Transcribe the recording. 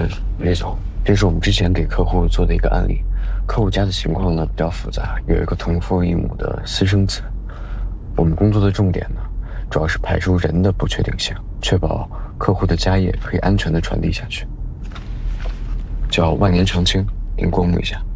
李总，这是我们之前给客户做的一个案例。客户家的情况呢比较复杂，有一个同父异母的私生子。我们工作的重点呢，主要是排除人的不确定性，确保客户的家业可以安全地传递下去。叫万年长青，您过目一下。